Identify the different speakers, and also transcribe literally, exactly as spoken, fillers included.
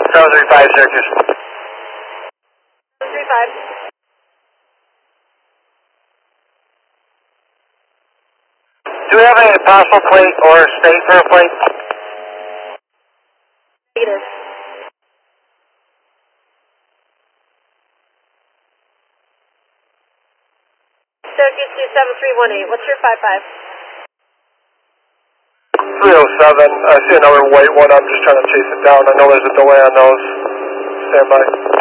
Speaker 1: seven three five, Syracuse.
Speaker 2: seven three five.
Speaker 1: Do we have a parcel plate or state for a plate?
Speaker 2: Negative. Syracuse two seven three one eight. What's your five five?
Speaker 1: three oh seven. I see another white one. I'm just trying to chase it down. I know there's a delay on those. Stand by.